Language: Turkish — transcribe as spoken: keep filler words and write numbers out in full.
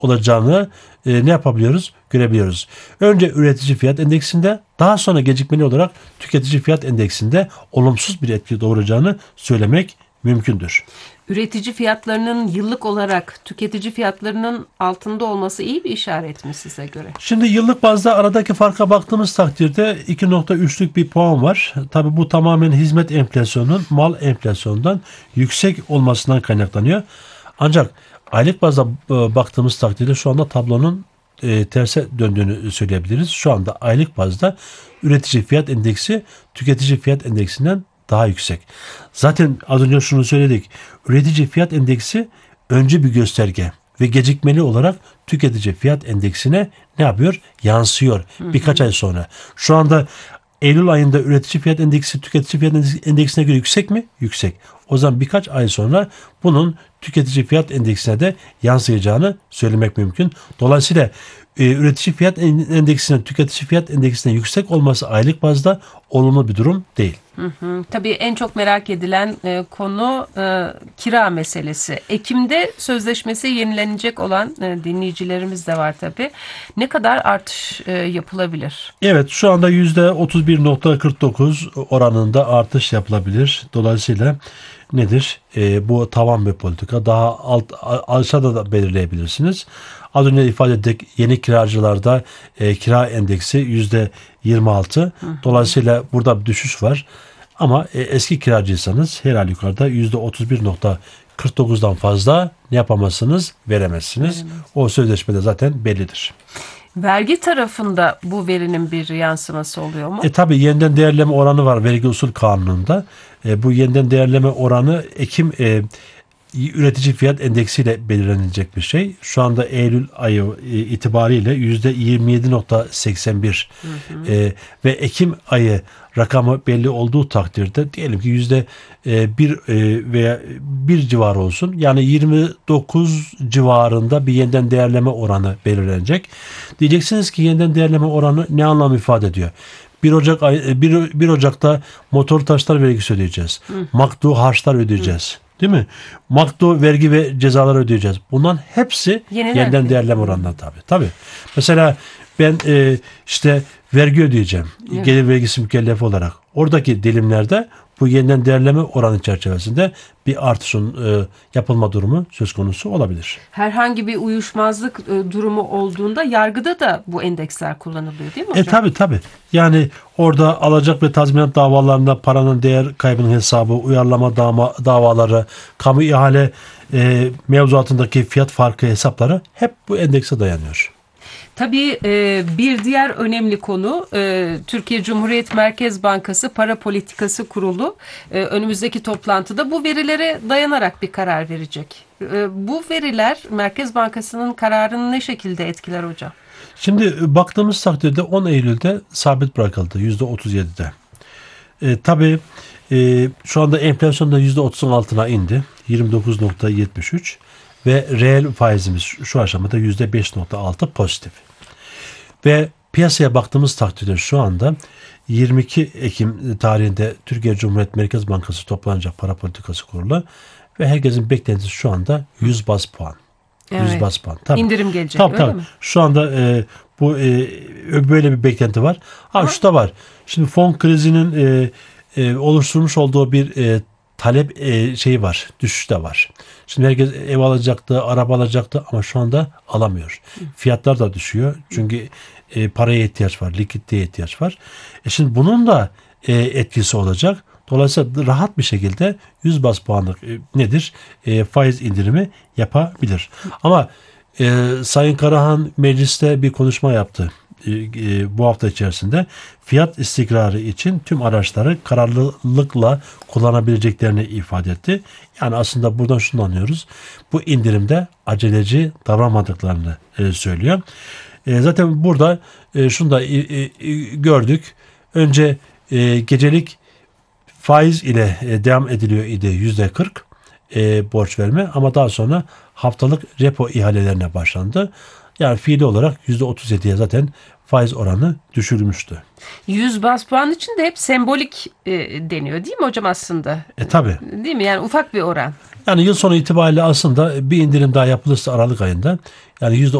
olacağını e, ne yapabiliyoruz? Görebiliyoruz. Önce üretici fiyat endeksinde, daha sonra gecikmeli olarak tüketici fiyat endeksinde olumsuz bir etki doğuracağını söylemek mümkündür. Üretici fiyatlarının yıllık olarak tüketici fiyatlarının altında olması iyi bir işaret mi size göre? Şimdi yıllık bazda aradaki farka baktığımız takdirde iki nokta üçlük bir puan var. Tabii bu tamamen hizmet enflasyonunun mal enflasyonundan yüksek olmasından kaynaklanıyor. Ancak aylık bazda baktığımız takdirde şu anda tablonun e, terse döndüğünü söyleyebiliriz. Şu anda aylık bazda üretici fiyat endeksi tüketici fiyat endeksinden daha yüksek. Zaten az önce şunu söyledik. Üretici fiyat endeksi öncü bir gösterge ve gecikmeli olarak tüketici fiyat endeksine ne yapıyor? Yansıyor birkaç hı hı. ay sonra. Şu anda Eylül ayında üretici fiyat endeksi tüketici fiyat endeksine göre yüksek mi? Yüksek. O zaman birkaç ay sonra bunun tüketici fiyat endeksine de yansıyacağını söylemek mümkün. Dolayısıyla e, üretici fiyat endeksinin tüketici fiyat endeksine yüksek olması aylık bazda olumlu bir durum değil. Hı hı. Tabii en çok merak edilen e, konu e, kira meselesi. Ekim'de sözleşmesi yenilenecek olan e, dinleyicilerimiz de var tabii. Ne kadar artış e, yapılabilir? Evet, şu anda yüzde otuz bir nokta kırk dokuz oranında artış yapılabilir. Dolayısıyla nedir? E, bu tavan bir politika. Daha alt aşağıda da belirleyebilirsiniz. Az önce ifade ettik, yeni kiracılarda e, kira endeksi yüzde yirmi altı. Hı hı. Dolayısıyla burada bir düşüş var. Ama e, eski kiracıysanız herhalde yukarıda yüzde otuz bir nokta kırk dokuzdan fazla ne yapamazsınız? Veremezsiniz. Veremez. O sözleşmede zaten bellidir. Vergi tarafında bu verinin bir yansıması oluyor mu? E tabi yeniden değerleme oranı var vergi usul kanununda. E, bu yeniden değerleme oranı Ekim e, üretici fiyat endeksiyle belirlenecek bir şey. Şu anda Eylül ayı itibariyle yüzde yirmi yedi nokta seksen bir e, ve Ekim ayı rakamı belli olduğu takdirde diyelim ki yüzde bir veya bir civarı olsun. Yani yirmi dokuz civarında bir yeniden değerleme oranı belirlenecek. Diyeceksiniz ki yeniden değerleme oranı ne anlam ifade ediyor? bir Ocak ay, bir Ocak'ta motor taşlar vergisi ödeyeceğiz. Hı. Maktu harçlar ödeyeceğiz. Hı. Değil mi? Maktu vergi ve cezalar ödeyeceğiz. Bunların hepsi yeniden, yeniden değerleme oranından tabii. Tabii. Mesela ben e, işte vergi ödeyeceğim. Evet. Gelir vergisi mükellefi olarak. Oradaki dilimlerde bu yeniden değerleme oranı çerçevesinde bir artışın e, yapılma durumu söz konusu olabilir. Herhangi bir uyuşmazlık e, durumu olduğunda yargıda da bu endeksler kullanılıyor değil mi hocam? E tabii tabii. Yani orada alacak ve tazminat davalarında paranın değer kaybının hesabı, uyarlama dava, davaları, kamu ihale e, mevzuatındaki fiyat farkı hesapları hep bu endekse dayanıyor. Tabii bir diğer önemli konu Türkiye Cumhuriyet Merkez Bankası Para Politikası Kurulu önümüzdeki toplantıda bu verilere dayanarak bir karar verecek. Bu veriler Merkez Bankası'nın kararını ne şekilde etkiler hocam? Şimdi baktığımız takdirde on Eylül'de sabit bırakıldı yüzde otuz yedide. E, tabii e, şu anda enflasyon da yüzde otuzun altına indi. yirmi dokuz nokta yetmiş üç ve reel faizimiz şu aşamada yüzde beş nokta altı pozitif. Ve piyasaya baktığımız takdirde şu anda yirmi iki Ekim tarihinde Türkiye Cumhuriyet Merkez Bankası toplanacak para politikası kurulu ve herkesin beklentisi şu anda yüz baz puan. Evet. yüz baz puan. Tabii. İndirim gelecek tabii, öyle tabii. mi? Şu anda e, bu e, böyle bir beklenti var. Ha, şu da var. Şimdi fon krizinin e, e, oluşturmuş olduğu bir e, talep e, şeyi var. Düşüş de var. Şimdi herkes ev alacaktı, araba alacaktı ama şu anda alamıyor. Fiyatlar da düşüyor. Çünkü e, paraya ihtiyaç var, likiditeye ihtiyaç var. E şimdi bunun da e, etkisi olacak. Dolayısıyla rahat bir şekilde yüz baz puanlık e, nedir? E, faiz indirimi yapabilir. Ama e, Sayın Karahan mecliste bir konuşma yaptı. E, e, bu hafta içerisinde fiyat istikrarı için tüm araçları kararlılıkla kullanabileceklerini ifade etti. Yani aslında buradan şunu anlıyoruz. Bu indirimde aceleci davranmadıklarını e, söylüyor. E, zaten burada e, şunu da e, e, gördük. Önce e, gecelik faiz ile e, devam ediliyor idi yüzde kırk e, borç verme ama daha sonra haftalık repo ihalelerine başlandı. Yani fiili olarak yüzde otuz yediye zaten faiz oranı düşürülmüştü. yüz baz puan için de hep sembolik e, deniyor değil mi hocam aslında? E tabi. Değil mi? Yani ufak bir oran. Yani yıl sonu itibariyle aslında bir indirim daha yapılırsa Aralık ayında, yani yüzde